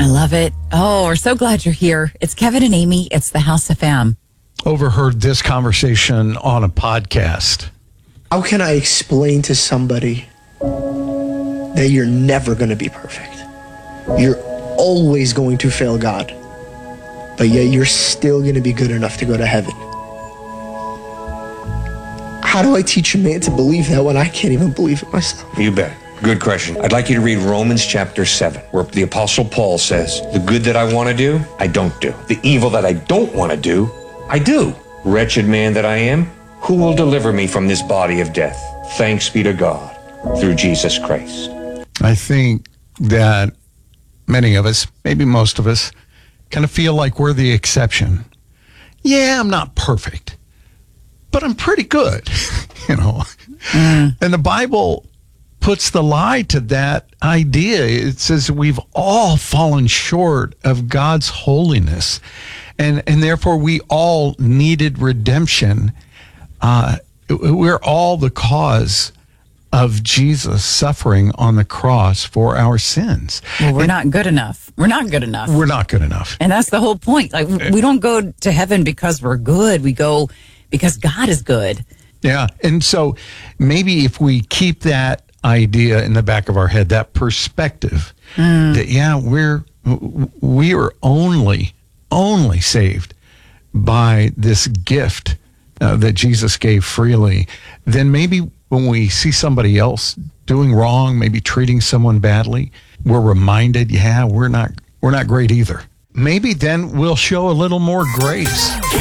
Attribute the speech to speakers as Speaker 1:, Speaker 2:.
Speaker 1: I love it. Oh, we're so glad you're here. It's Kevin and Amy. It's the House FM.
Speaker 2: Overheard this conversation on a podcast.
Speaker 3: How can I explain to somebody that you're never going to be perfect? You're always going to fail God, but yet you're still going to be good enough to go to heaven. How do I teach a man to believe that when I can't even believe it myself?
Speaker 4: You bet. Good question. I'd like you to read Romans chapter 7, where the Apostle Paul says, the good that I want to do, I don't do. The evil that I don't want to do, I do. Wretched man that I am, who will deliver me from this body of death? Thanks be to God through Jesus Christ.
Speaker 2: I think that many of us, maybe most of us, kind of feel like we're the exception. Yeah, I'm not perfect, but I'm pretty good, And the Bible puts the lie to that idea. It says we've all fallen short of God's holiness, and therefore we all needed redemption. We're all the cause of Jesus suffering on the cross for our sins.
Speaker 1: Well, we're not good enough. We're not good enough.
Speaker 2: We're not good enough.
Speaker 1: And that's the whole point. Like, we don't go to heaven because we're good. We go because God is good.
Speaker 2: Yeah. And so maybe if we keep that idea in the back of our head, that perspective, that, we are only saved by this gift that Jesus gave freely, then maybe when we see somebody else doing wrong, maybe treating someone badly, we're reminded, we're not great either. Maybe then we'll show a little more grace.